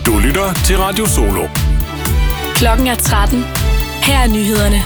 Du lytter til Radio Solo. Klokken er 13. Her er nyhederne.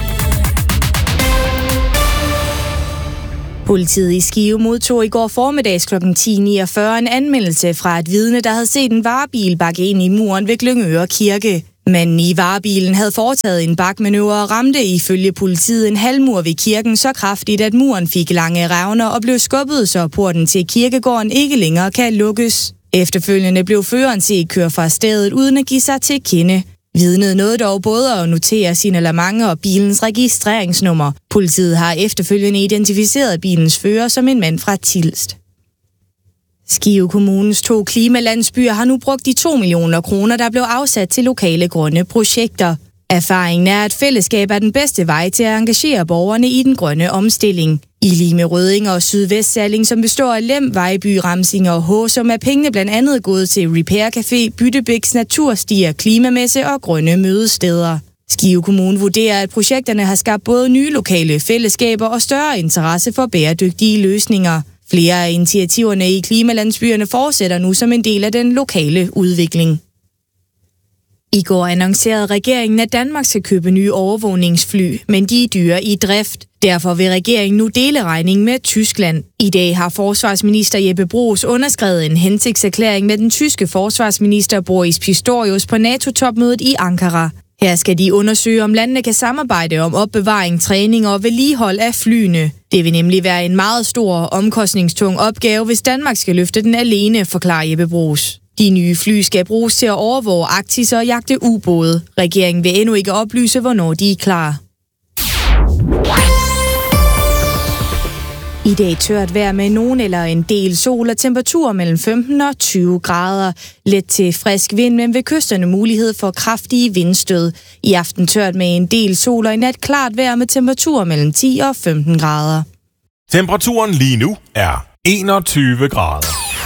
Politiet i Skive modtog i går formiddags kl. 10.49 en anmeldelse fra et vidne, der havde set en varebil bakke ind i muren ved Glyngøre Kirke. Manden i varebilen havde foretaget en bakmanøvre og ramte ifølge politiet en halvmur ved kirken så kraftigt, at muren fik lange revner og blev skubbet, så porten til kirkegården ikke længere kan lukkes. Efterfølgende blev føreren set køre fra stedet uden at give sig til kende. Vidnet nåede dog både at notere signalement og bilens registreringsnummer. Politiet har efterfølgende identificeret bilens fører som en mand fra Tilst. Skive Kommunes 2 klimalandsbyer har nu brugt de 2 millioner kroner, der blev afsat til lokale grønne projekter. Erfaringen er, at fællesskab er den bedste vej til at engagere borgerne i den grønne omstilling. I Lime Rødding og Sydvestsalling, som består af Lem, Vejby, Ramsing og Håsum, er pengene blandt andet gået til Repair Café, Byttebæks naturstier, klimamesse og grønne mødesteder. Skive Kommune vurderer, at projekterne har skabt både nye lokale fællesskaber og større interesse for bæredygtige løsninger. Flere af initiativerne i klimalandsbyerne fortsætter nu som en del af den lokale udvikling. I går annoncerede regeringen, at Danmark skal købe nye overvågningsfly, men de er dyre i drift. Derfor vil regeringen nu dele regningen med Tyskland. I dag har forsvarsminister Jeppe Bruus underskrevet en hensigtserklæring med den tyske forsvarsminister Boris Pistorius på NATO-topmødet i Ankara. Her skal de undersøge, om landene kan samarbejde om opbevaring, træning og vedligehold af flyene. Det vil nemlig være en meget stor og omkostningstung opgave, hvis Danmark skal løfte den alene, forklarer Jeppe Bruus. De nye fly skal bruges til at overvåge Arktis og jagte ubåde. Regeringen vil endnu ikke oplyse, hvornår de er klar. I dag tørt vejr med nogen eller en del sol og temperaturer mellem 15 og 20 grader. Let til frisk vind, men ved kysterne mulighed for kraftige vindstød. I aften tørt med en del sol og i nat klart vejr med temperaturer mellem 10 og 15 grader. Temperaturen lige nu er 21 grader.